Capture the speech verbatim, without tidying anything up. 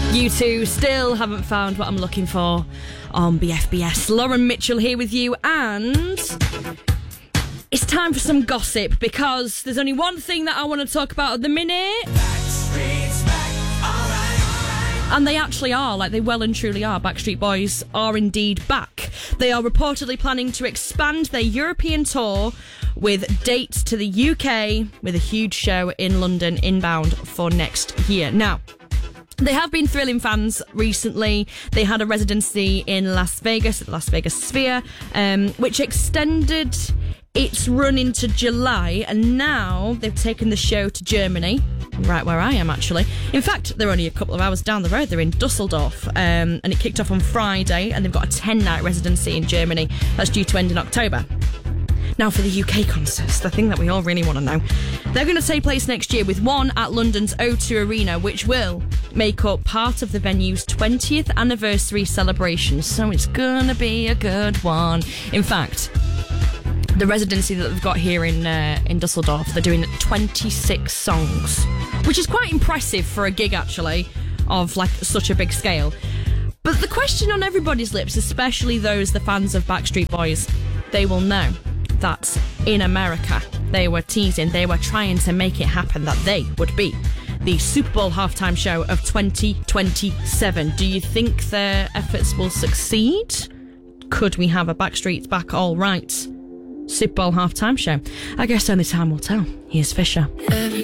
You two still haven't found what I'm looking for on B F B S. Lauren Mitchell here with you, and it's time for some gossip because there's only one thing that I want to talk about at the minute. Backstreet's back, alright, alright. And they actually are, like they well and truly are. Backstreet Boys are indeed back. They are reportedly planning to expand their European tour with dates to the U K with a huge show in London inbound for next year. Now, they have been thrilling fans recently. They had a residency in Las Vegas at the Las Vegas Sphere, um, which extended its run into July, and now they've taken the show to Germany, right where I am actually. In fact, they're only a couple of hours down the road. They're in Dusseldorf, um, and it kicked off on Friday, and they've got a ten-night residency in Germany that's due to end in October. Now for the U K concerts, the thing that we all really want to know. They're going to take place next year, with one at London's O two Arena, which will make up part of the venue's twentieth anniversary celebration. So it's going to be a good one. In fact, the residency that they've got here in uh, in Dusseldorf, they're doing twenty-six songs, which is quite impressive for a gig, actually, of like such a big scale. But the question on everybody's lips, especially those the fans of Backstreet Boys, they will know that in America they were teasing, they were trying to make it happen that they would be the Super Bowl halftime show of twenty twenty-seven. Do you think their efforts will succeed? Could we have a Backstreet's Back All Right Super Bowl halftime show? I guess only time will tell. Here's Fisher.